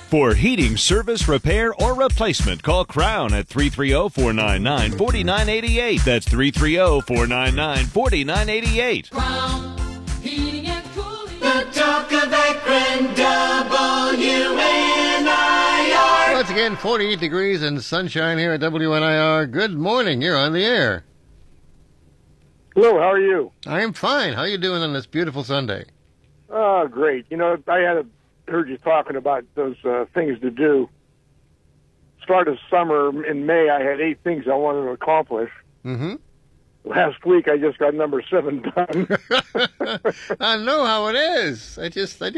For heating, service, repair, or replacement, call Crown at 330-499-4988. That's 330-499-4988. Crown Heating and Cooling. The talk of Akron, WNIR. Once again, 48 degrees and sunshine here at WNIR. Good morning. You're on the air. Hello, how are you? I am fine. How are you doing on this beautiful Sunday? Oh, great. You know, I heard you talking about those things to do. Start of summer in May, I had 8 things I wanted to accomplish. Mm-hmm. Last week, I just got number 7 done. I know how it is. No,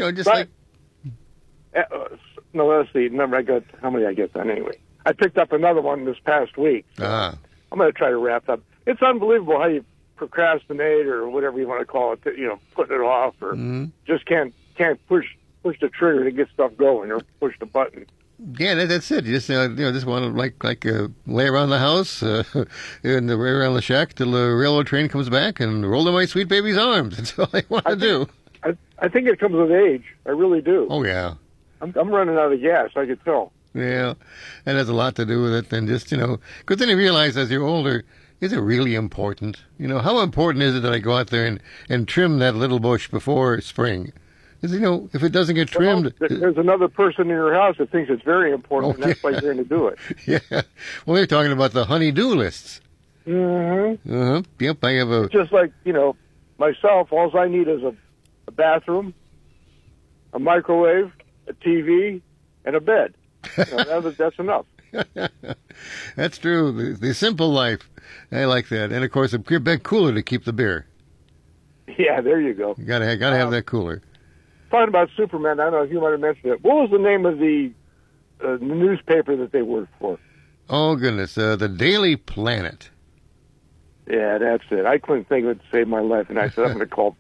let's see. How many I get done anyway? I picked up another one this past week. So I'm going to try to wrap up. It's unbelievable how you procrastinate or whatever you want to call it, putting it off or just can't push the trigger to get stuff going or push the button. Yeah, that's it. You just just want to lay around the house and lay around the shack till the railroad train comes back and roll in my sweet baby's arms. That's all I want to do. I think it comes with age. I really do. Oh yeah. I'm running out of gas. I could tell. Yeah, and has a lot to do with it. And just because then you realize as you're older, is it really important? How important is it that I go out there and trim that little bush before spring? Because, if it doesn't get trimmed... Well, there's another person in your house that thinks it's very important, and that's why you're going to do it. Yeah. Well, they're talking about the honey-do lists. Mm-hmm. Uh-huh. Yep, I have a... Just like, myself, all I need is a bathroom, a microwave, a TV, and a bed. That's enough. That's true. The simple life. I like that. And, of course, a big cooler to keep the beer. Yeah, there you go. You gotta have that cooler. Talking about Superman, I don't know if you might have mentioned it. What was the name of the newspaper that they worked for? Oh, goodness. The Daily Planet. Yeah, that's it. I couldn't think of it to save my life, and I said, I'm going to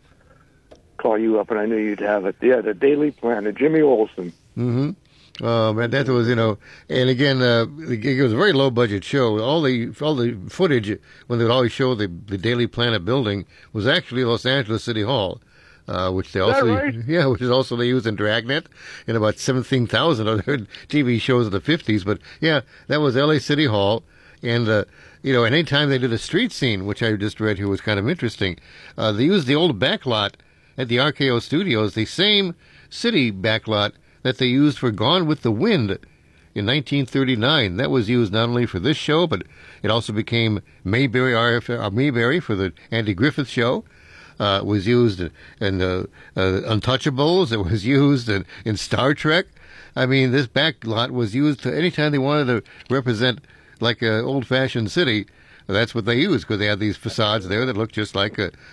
call you up, and I knew you'd have it. Yeah, the Daily Planet, Jimmy Olsen. Mm-hmm. Oh, man, that was, and again, it was a very low-budget show. All the footage, when they would always show the Daily Planet building, was actually Los Angeles City Hall. Which they also, right? Yeah, which is also they use in Dragnet and about 17,000 other TV shows of the 50s. But yeah, that was LA City Hall, and anytime they did a street scene, which I just read here was kind of interesting, they used the old backlot at the RKO Studios, the same city backlot that they used for Gone with the Wind in 1939. That was used not only for this show, but it also became Mayberry for the Andy Griffith Show. Was used in Untouchables. It was used in Star Trek. I mean, this backlot was used anytime they wanted to represent like an old-fashioned city. That's what they used because they had these facades there that looked just like a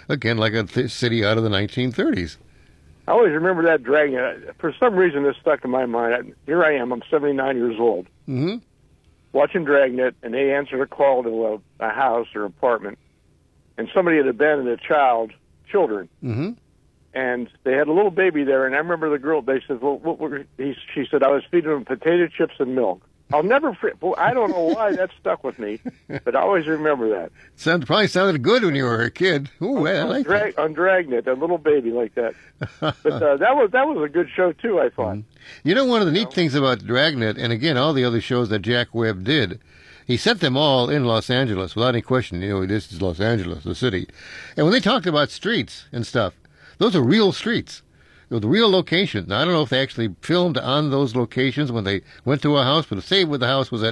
city out of the 1930s. I always remember that Dragnet. For some reason, this stuck in my mind. Here I am. I'm 79 years old. Mm-hmm. Watching Dragnet, and they answered a call to a house or apartment, and somebody had abandoned children, mm-hmm. and they had a little baby there. And I remember the girl. They said, "Well, she said I was feeding them potato chips and milk." I'll never. I don't know why that stuck with me, but I always remember that. Probably sounded good when you were a kid. Ooh, I like that. On Dragnet, a little baby like that. But that was a good show too, I thought. One of the neat things about Dragnet, and again, all the other shows that Jack Webb did, he set them all in Los Angeles without any question. This is Los Angeles, the city. And when they talked about streets and stuff, those are real streets. The real locations. Now, I don't know if they actually filmed on those locations when they went to a house, but say where the house was at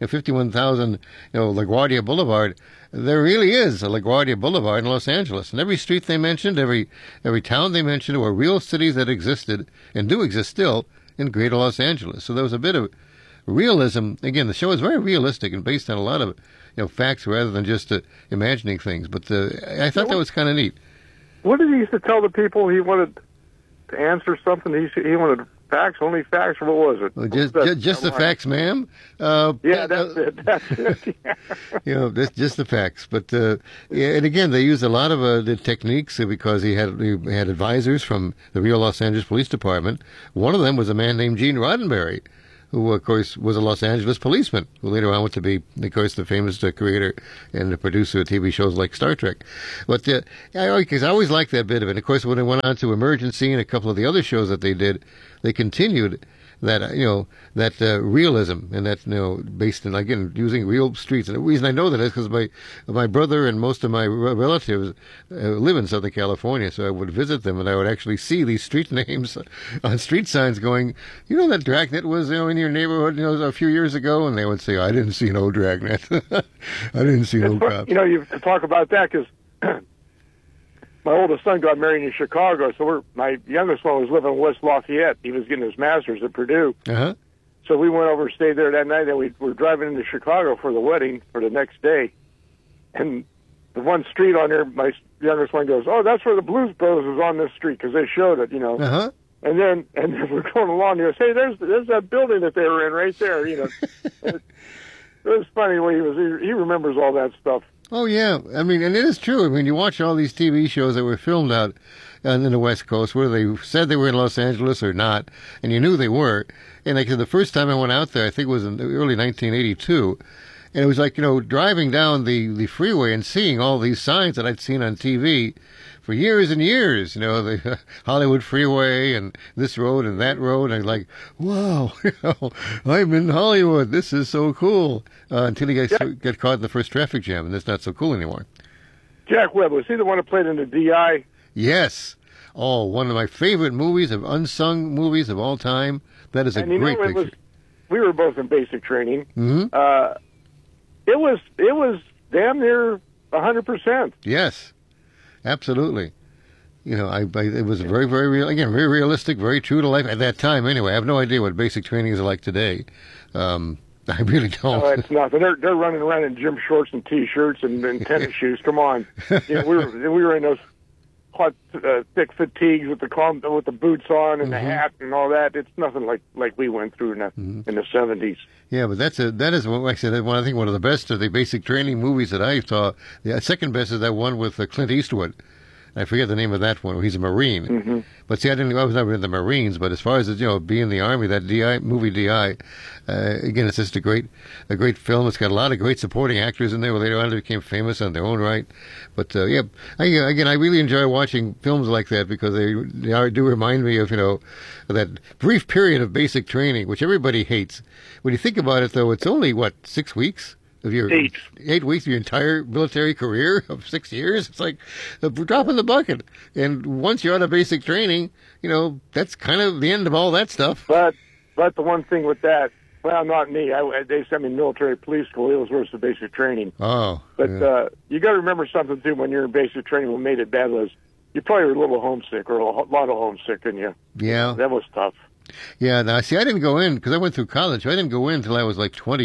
51,000, LaGuardia Boulevard, there really is a LaGuardia Boulevard in Los Angeles. And every street they mentioned, every town they mentioned were real cities that existed and do exist still in greater Los Angeles. So there was a bit of realism. Again, the show is very realistic and based on a lot of facts rather than just imagining things. But I thought that was kind of neat. What did he used to tell the people he wanted to answer something? He wanted facts, only facts, or what was it? Well, just the facts, ma'am. Yeah, that's it. That's it. Just the facts. But and again, they used a lot of the techniques because he had advisors from the real Los Angeles Police Department. One of them was a man named Gene Roddenberry, who, of course, was a Los Angeles policeman, who later on went to be, of course, the famous creator and the producer of TV shows like Star Trek. But I always liked that bit of it. And, of course, when they went on to Emergency and a couple of the other shows that they did, they continued realism, and that based in, again, using real streets. And the reason I know that is because my brother and most of my relatives live in Southern California, so I would visit them and I would actually see these street names on street signs going, that Dragnet was in your neighborhood a few years ago, and they would say, I didn't see no Dragnet. I didn't see no cops. You talk about that because my oldest son got married in Chicago, so my youngest one was living in West Lafayette. He was getting his master's at Purdue. Uh-huh. So we went over, stayed there that night, and we were driving into Chicago for the wedding for the next day. And the one street on there, my youngest one goes, "Oh, that's where the Blues Brothers was on this street," because they showed it, Uh-huh. And then we're going along. He goes, "Hey, there's that building that they were in right there." It was funny when he remembers all that stuff. Oh, yeah. I mean, and it is true. I mean, you watch all these TV shows that were filmed out in the West Coast, whether they said they were in Los Angeles or not, and you knew they were. And like the first time I went out there, I think it was in early 1982, and it was like, driving down the freeway and seeing all these signs that I'd seen on TV for years and years, the Hollywood Freeway and this road and that road. And I was like, wow, I'm in Hollywood. This is so cool. Until you get caught in the first traffic jam, and that's not so cool anymore. Jack Webb, was he the one who played in the DI? Yes. Oh, one of my favorite movies, of unsung movies of all time. That is a great picture. We were both in basic training. Mm-hmm. It was damn near 100%. Yes. Absolutely. It was very, very real. Again, very realistic, very true to life at that time. Anyway, I have no idea what basic training is like today. I really don't. No, it's nothing. They're running around in gym shorts and t-shirts and tennis shoes. Come on, we were in those hot, thick fatigues with the boots on and the hat and all that. It's nothing like we went through in the 70s. Yeah, but that is like I said. I think one of the best of the basic training movies that I saw. The second best is that one with Clint Eastwood. I forget the name of that one. He's a Marine. Mm-hmm. But see, I was never in the Marines. But as far as being in the Army, that movie DI, again, it's just a great film. It's got a lot of great supporting actors in there. Later on, they became famous on their own right. But I really enjoy watching films like that because they do remind me of that brief period of basic training, which everybody hates. When you think about it, though, it's only 6 weeks. Of your 8 weeks of your entire military career of 6 years, it's like a drop in the bucket. And once you're out of basic training, that's kind of the end of all that stuff. But the one thing with that, well, not me. They sent me to military police school. It was worse than basic training. Oh, but you got to remember something too. When you're in basic training, what made it bad was you probably were a little homesick or a lot of homesick, and yeah, that was tough. Yeah, now, see, I didn't go in, because I went through college. I didn't go in until I was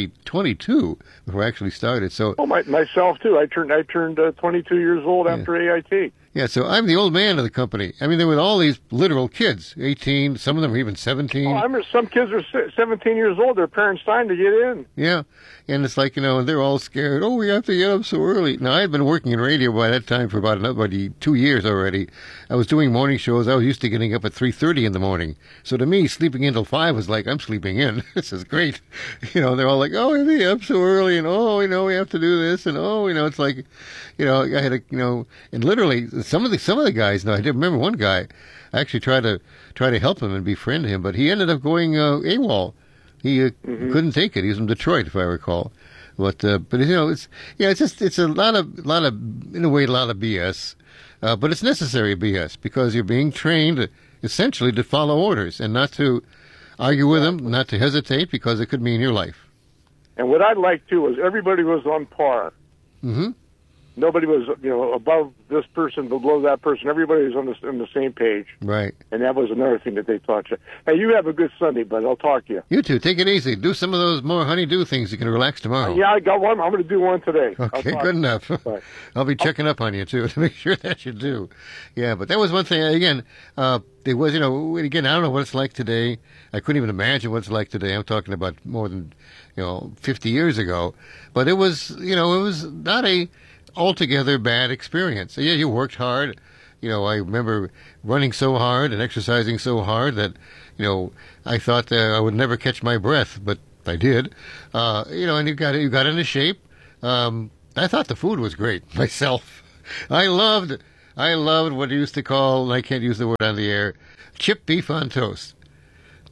22 before I actually started. So, myself, too. I turned 22 years old after AIT. Yeah, so I'm the old man of the company. I mean, there were all these literal kids, 18, some of them were even 17. Oh, I remember some kids are 17 years old. Their parents signed to get in. Yeah, and it's like, and they're all scared. Oh, we have to get up so early. Now, I had been working in radio by that time for about 2 years already. I was doing morning shows. I was used to getting up at 3:30 in the morning. So to me, sleeping in till 5 was like, I'm sleeping in. This is great. They're all like, oh, we're be up so early, and we have to do this, and it's like, I had to, and literally, some of the guys. Now, I did remember one guy. I actually tried to help him and befriend him, but he ended up going AWOL. He couldn't take it. He was from Detroit, if I recall. But it's a lot of in a way a lot of BS, but it's necessary BS because you're being trained essentially to follow orders and not to argue with them, not to hesitate because it could mean your life. And what I liked too was everybody was on par. Mm-hmm. Nobody was, above this person, below that person. Everybody was on the same page. Right. And that was another thing that they taught you. Hey, you have a good Sunday, bud. I'll talk to you. You too. Take it easy. Do some of those more honey-do things. You can relax tomorrow. Yeah, I got one. I'm going to do one today. Okay, good enough. I'll be checking up on you, too, to make sure that you do. Yeah, but that was one thing. Again, it was, again, I don't know what it's like today. I couldn't even imagine what it's like today. I'm talking about more than, 50 years ago. But it was, it was not a altogether bad experience. Yeah, you worked hard. I remember running so hard and exercising so hard that, I thought I would never catch my breath, but I did. And you got into shape. I thought the food was great myself. I loved what I used to call, and I can't use the word on the air, chip beef on toast.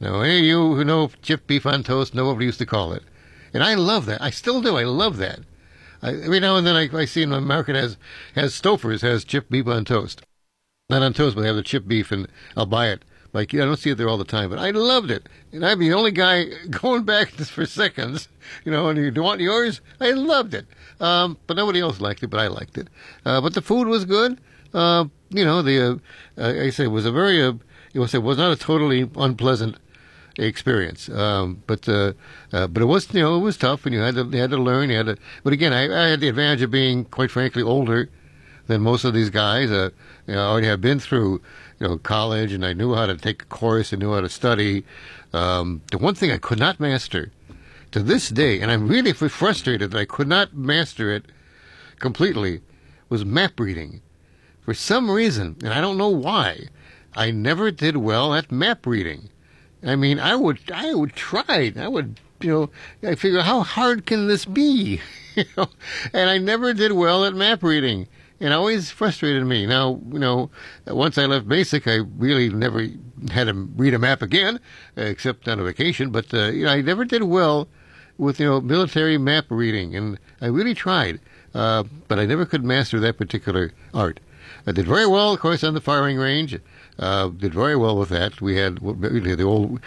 Now, any of you who know chipped beef on toast know what we used to call it. And I love that. I still do. I love that. Every now and then I see in the market has Stouffer's, has chipped beef on toast. Not on toast, but they have the chipped beef, and I'll buy it. Like, I don't see it there all the time, but I loved it. And I'm the only guy going back just for seconds, and you want yours? I loved it. But nobody else liked it, but I liked it. But the food was good. I say it was it was not a totally unpleasant experience. But it was, it was tough, and you had to learn. But again, I had the advantage of being, quite frankly, older than most of these guys. I already have been through, college, and I knew how to take a course and knew how to study. The one thing I could not master to this day, and I'm really frustrated that I could not master it completely, was map reading. For some reason, and I don't know why, I never did well at map reading. I mean, I would try. I would, I figure, how hard can this be? And I never did well at map reading. And it always frustrated me. Now, once I left basic, I really never had to read a map again, except on a vacation. But, I never did well with, military map reading. And I really tried. But I never could master that particular art. I did very well, of course, on the firing range. Did very well with that. We had the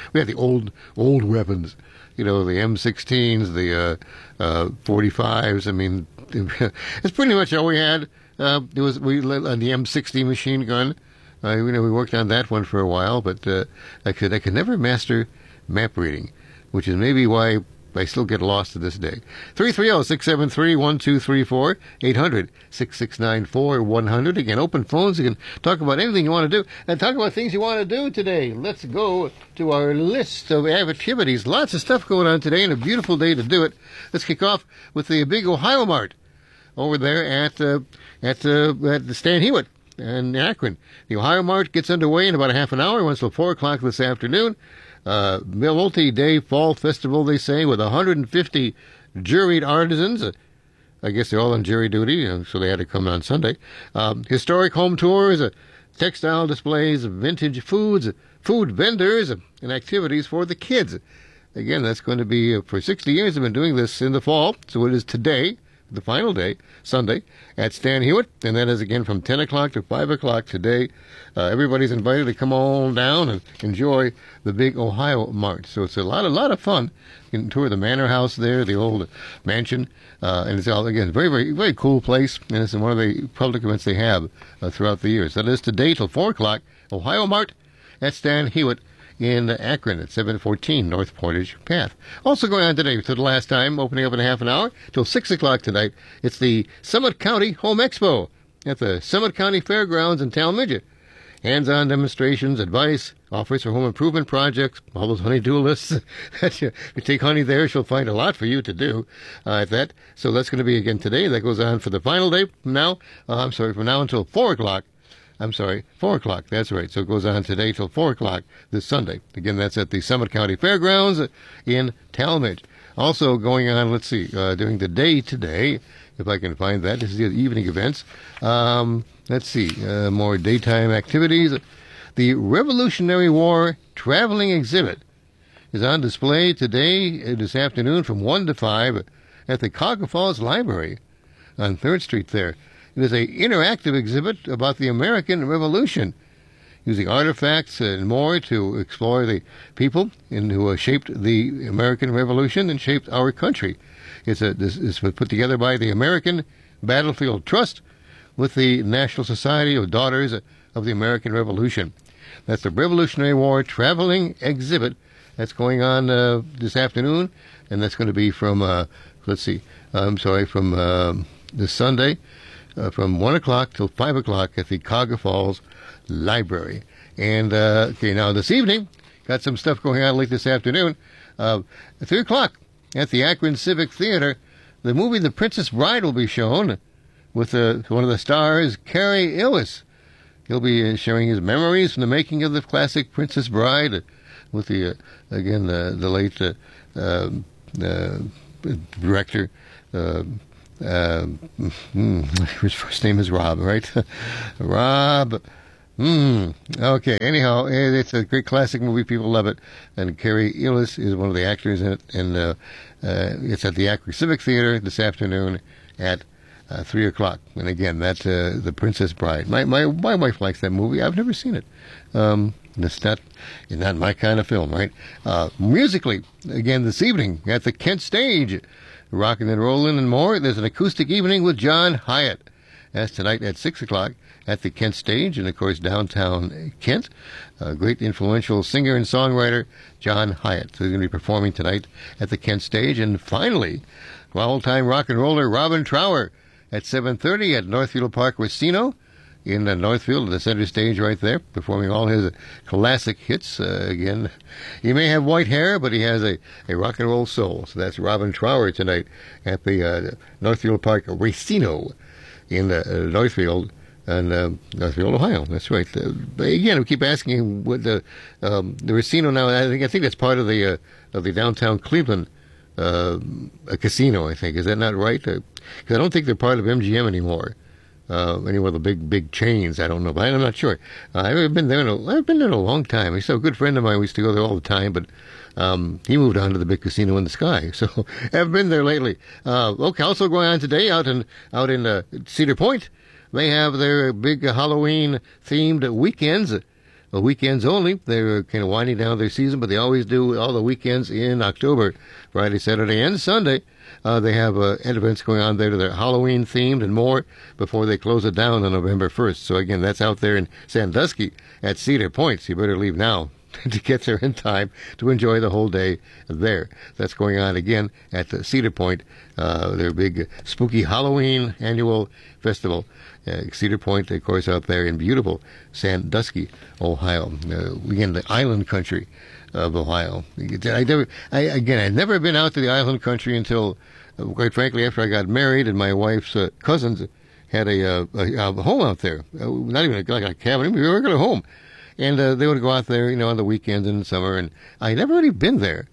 old weapons. The M16s, the 45s. I mean, it's pretty much all we had. We on the M60 machine gun. We worked on that one for a while, but I could never master map reading, which is maybe why I still get lost to this day. 330-673-1234, 800-6694-100. Again, open phones. You can talk about anything you want to do, and talk about things you want to do today. Let's go to our list of activities. Lots of stuff going on today, and a beautiful day to do it. Let's kick off with the big Ohio Mart over there at the Stan Hewitt in Akron. The Ohio Mart gets underway in about a half an hour, runs till 4 o'clock this afternoon. Multi-day fall festival, they say, with 150 juried artisans. I guess they're all on jury duty, so they had to come on Sunday. Historic home tours, textile displays, vintage foods, food vendors, and activities for the kids. Again, that's going to be for 60 years. They've been doing this in the fall, so it is today, the final day, Sunday, at Stan Hewitt, and that is again from 10 o'clock to 5 o'clock today. Everybody's invited to come on down and enjoy the big Ohio Mart. So it's a lot of fun. You can tour the Manor House there, the old mansion, and it's all, again, very, very, very cool place, and it's one of the public events they have throughout the years. That is today till 4 o'clock, Ohio Mart at Stan Hewitt in Akron at 714 North Portage Path. Also going on today, for the last time, opening up in a half an hour, till 6 o'clock tonight, it's the Summit County Home Expo at the Summit County Fairgrounds in Talmadge. Hands-on demonstrations, advice, offers for home improvement projects, all those honey-do lists. If you take honey there, she'll find a lot for you to do at that. So that's going to be again today. That goes on for the final day from now. From now until 4 o'clock. 4 o'clock, that's right. So it goes on today till 4 o'clock this Sunday. Again, that's at the Summit County Fairgrounds in Talmadge. Also going on, let's see, during the day today, if I can find that. This is the evening events. Let's see, more daytime activities. The Revolutionary War Traveling Exhibit is on display today, this afternoon, from 1 to 5 at the Cuyahoga Falls Library on 3rd Street there. It is an interactive exhibit about the American Revolution, using artifacts and more to explore the people who shaped the American Revolution and shaped our country. This is put together by the American Battlefield Trust with the National Society of Daughters of the American Revolution. That's the Revolutionary War Traveling Exhibit. That's going on this afternoon, and that's going to be from, from this Sunday, from 1 o'clock till 5 o'clock at the Cuyahoga Falls Library. And, now this evening, got some stuff going on late this afternoon. At 3 o'clock at the Akron Civic Theater, the movie The Princess Bride will be shown with one of the stars, Cary Elwes. He'll be sharing his memories from the making of the classic Princess Bride with the late director, his first name is Rob, right? Rob Okay. Anyhow, it's a great classic movie. People love it. And Carrie Ellis is one of the actors in it. And it's at the Akron Civic Theater this afternoon at 3 o'clock. And again, that's The Princess Bride. My wife likes that movie. I've never seen it. It's not my kind of film, right? Musically, again, this evening at the Kent Stage, rocking and rolling and more. There's an acoustic evening with John Hyatt. That's tonight at 6 o'clock at the Kent Stage, and of course downtown Kent. A great influential singer and songwriter, John Hyatt. So he's going to be performing tonight at the Kent Stage. And finally, all-time rock and roller Robin Trower at 7:30 at Northfield Park Casino in Northfield, the center stage right there, performing all his classic hits. Again, he may have white hair, but he has a rock and roll soul. So that's Robin Trower tonight at the Northfield Park Casino in Northfield, and Northfield, Ohio. That's right. But again, we keep asking him what the Racino now. I think that's part of the downtown Cleveland casino. I think, is that not right? Because I don't think they're part of MGM anymore. Any of the big chains. I don't know, but I'm not sure. I've been there. I've been there in a long time. He's a good friend of mine. We used to go there all the time, but he moved on to the big casino in the sky. So I haven't been there lately. Okay, also going on today out in Cedar Point, they have their big Halloween themed weekends. Weekends only. They're kind of winding down their season, but they always do all the weekends in October, Friday, Saturday, and Sunday. They have events going on there that are Halloween themed and more before they close it down on November 1st. So again, that's out there in Sandusky at Cedar Point. So you better leave now to get there in time to enjoy the whole day there. That's going on again at Cedar Point, their big spooky Halloween annual festival. Cedar Point, of course, out there in beautiful Sandusky, Ohio. Again, the island country of Ohio. I'd never been out to the island country until, quite frankly, after I got married and my wife's cousins had a home out there. Not even like a cabin, a regular home. And they would go out there, on the weekends and in the summer. And I never really been there.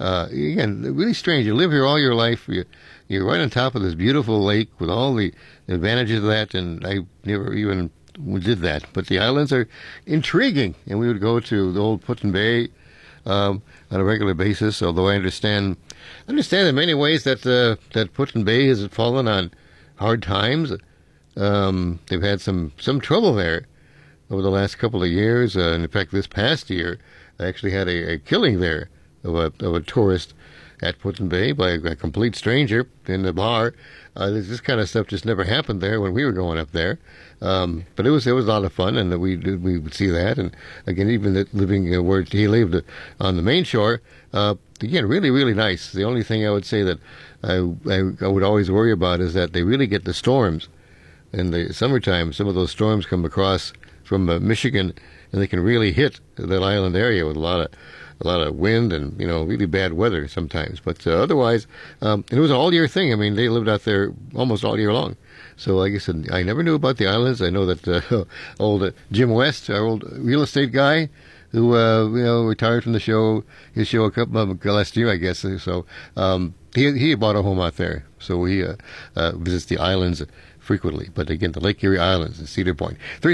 Again, really strange. You live here all your life. You're right on top of this beautiful lake with all the advantages of that. And I never even did that. But the islands are intriguing. And we would go to the old Put in Bay on a regular basis. Although I understand in many ways that Put in Bay has fallen on hard times. They've had some trouble there over the last couple of years. And in fact, this past year, I actually had a killing there of a tourist at Put in Bay by a complete stranger in the bar. This kind of stuff just never happened there when we were going up there. But it was a lot of fun, and we would see that. And again, even living where he lived on the main shore, again, really, really nice. The only thing I would say that I would always worry about is that they really get the storms. In the summertime, some of those storms come across from Michigan, and they can really hit that island area with a lot of wind and really bad weather sometimes. But otherwise, it was an all-year thing. I mean, they lived out there almost all year long. So like I said, I never knew about the islands. I know that old Jim West, our old real estate guy, who retired from his show a couple last year, I guess. So he bought a home out there. So he visits the islands frequently. But again, the Lake Erie Islands and Cedar Point.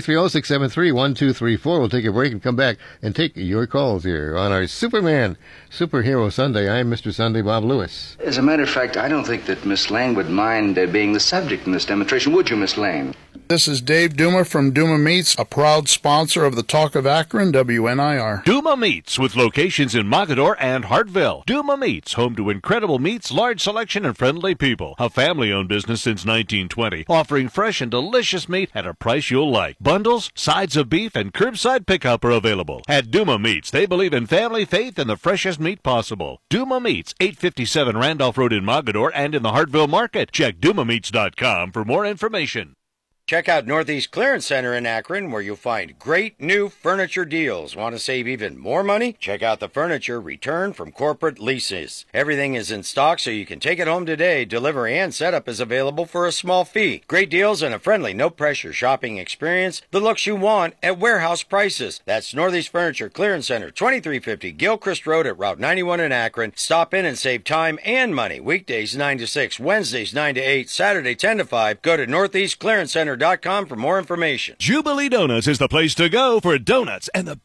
330-673-1234. We'll take a break and come back and take your calls here on our Superhero Sunday. I'm Mr. Sunday, Bob Lewis. As a matter of fact, I don't think that Miss Lane would mind being the subject in this demonstration. Would you, Miss Lane? This is Dave Duma from Duma Meats, a proud sponsor of the Talk of Akron, WNIR. Duma Meats, with locations in Mogadore and Hartville. Duma Meats, home to incredible meats, large selection, and friendly people. A family-owned business since 1920, offering fresh and delicious meat at a price you'll like. Bundles, sides of beef, and curbside pickup are available. At Duma Meats, they believe in family, faith, and the freshest meat possible. Duma Meats, 857 Randolph Road in Mogadore and in the Hartville Market. Check DumaMeats.com for more information. Check out Northeast Clearance Center in Akron, where you'll find great new furniture deals. Want to save even more money? Check out the furniture returned from corporate leases. Everything is in stock, so you can take it home today. Delivery and setup is available for a small fee. Great deals and a friendly, no-pressure shopping experience. The looks you want at warehouse prices. That's Northeast Furniture Clearance Center, 2350 Gilchrist Road at Route 91 in Akron. Stop in and save time and money. Weekdays 9 to 6, Wednesdays 9 to 8, Saturday 10 to 5. Go to northeastclearancecenter.com FurnitureCenter.com for more information. Jubilee Donuts is the place to go for donuts and the